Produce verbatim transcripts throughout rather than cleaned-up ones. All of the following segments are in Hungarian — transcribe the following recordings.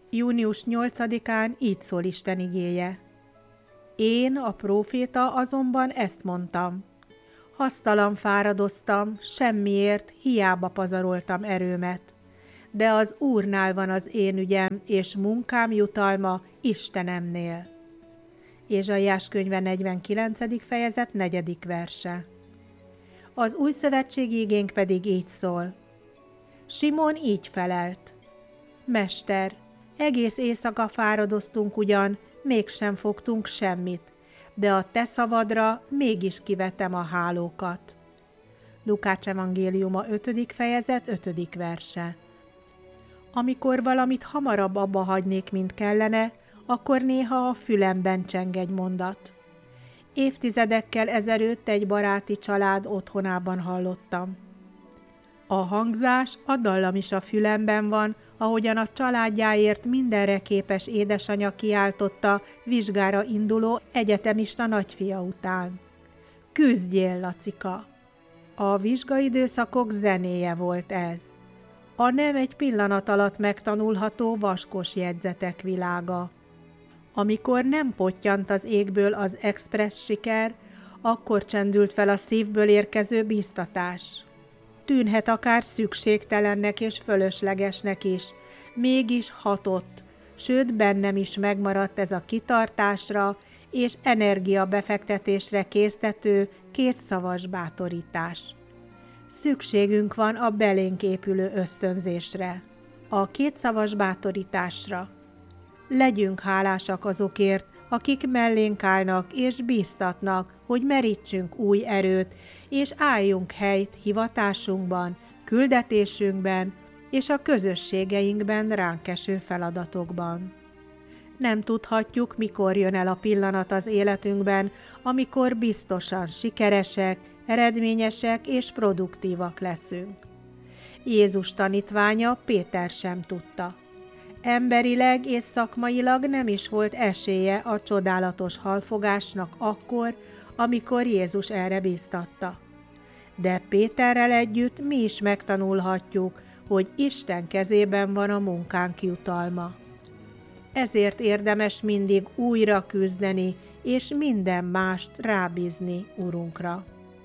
június nyolcadikán így szól Isten igéje. Én, a próféta azonban ezt mondtam. Hasztalan fáradoztam, semmiért, hiába pazaroltam erőmet. De az Úrnál van az én ügyem, és munkám jutalma Istenemnél. Ézsaiás könyve negyvenkilencedik fejezet negyedik verse. Az új szövetségi igénk pedig így szól. Simon így felelt. Mester, egész éjszaka fáradoztunk ugyan, mégsem fogtunk semmit, de a te szavadra mégis kivetem a hálókat. Lukács evangéliuma ötödik fejezet ötödik verse. Amikor valamit hamarabb abba hagynék, mint kellene, akkor néha a fülemben cseng egy mondat. Évtizedekkel ezelőtt egy baráti család otthonában hallottam. A hangzás, a dallam is a fülemben van, ahogyan a családjáért mindenre képes édesanyja kiáltotta vizsgára induló egyetemista nagyfia után. Küzdjél, Lacika! A vizsgaidőszakok zenéje volt ez. A nem egy pillanat alatt megtanulható vaskos jegyzetek világa. Amikor nem pottyant az égből az expressz siker, akkor csendült fel a szívből érkező bíztatás. Tűnhet akár szükségtelennek és fölöslegesnek is, mégis hatott, sőt bennem is megmaradt ez a kitartásra és energiabefektetésre késztető kétszavas bátorítás. Szükségünk van a belénk épülő ösztönzésre, a kétszavas bátorításra. Legyünk hálásak azokért, akik mellénk állnak és bíztatnak, hogy merítsünk új erőt, és álljunk helyt hivatásunkban, küldetésünkben és a közösségeinkben ránk eső feladatokban. Nem tudhatjuk, mikor jön el a pillanat az életünkben, amikor biztosan sikeresek, eredményesek és produktívak leszünk. Jézus tanítványa Péter sem tudta. Emberileg és szakmailag nem is volt esélye a csodálatos halfogásnak akkor, amikor Jézus erre bíztatta. De Péterrel együtt mi is megtanulhatjuk, hogy Isten kezében van a munkánk jutalma. Ezért érdemes mindig újra küzdeni, és minden mást rábízni Urunkra.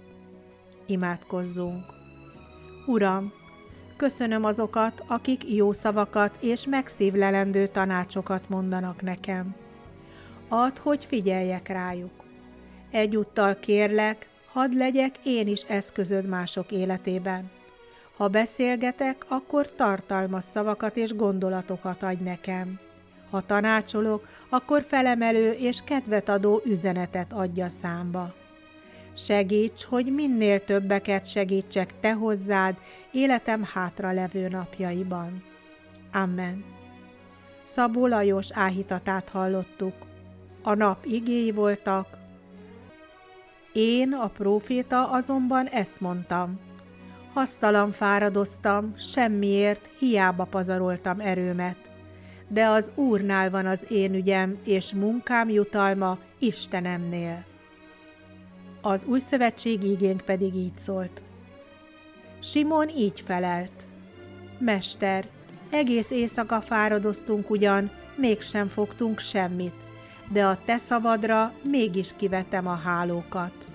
Imádkozzunk! Uram, köszönöm azokat, akik jó szavakat és megszívlelendő tanácsokat mondanak nekem. Add, hogy figyeljek rájuk. Egyúttal kérlek, hadd legyek én is eszközöd mások életében. Ha beszélgetek, akkor tartalmas szavakat és gondolatokat adj nekem. Ha tanácsolok, akkor felemelő és kedvet adó üzenetet adja számba. Segíts, hogy minél többeket segítsek te hozzád életem hátra levő napjaiban. Amen. Szabó Lajos áhítatát hallottuk. A nap igéi voltak. Én, a próféta azonban ezt mondtam. Hasztalan fáradoztam, semmiért, hiába pazaroltam erőmet. De az Úrnál van az én ügyem, és munkám jutalma Istenemnél. Az új szövetségi igénk pedig így szólt. Simon így felelt. Mester, egész éjszaka fáradoztunk ugyan, mégsem fogtunk semmit, de a te szavadra mégis kivetem a hálókat.